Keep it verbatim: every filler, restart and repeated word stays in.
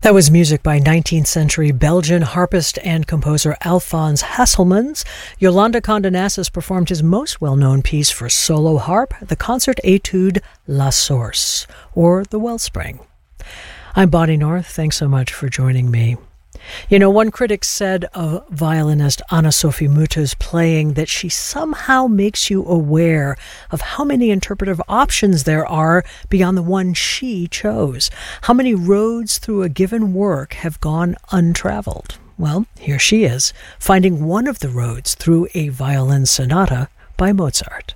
That was music by nineteenth century Belgian harpist and composer Alphonse Hasselmans. Yolanda Condonassus performed his most well-known piece for solo harp, the concert etude La Source, or The Wellspring. I'm Bonnie North. Thanks so much for joining me. You know, one critic said of violinist Anna-Sophie Muth's playing that she somehow makes you aware of how many interpretive options there are beyond the one she chose. How many roads through a given work have gone untraveled? Well, here she is, finding one of the roads through a violin sonata by Mozart.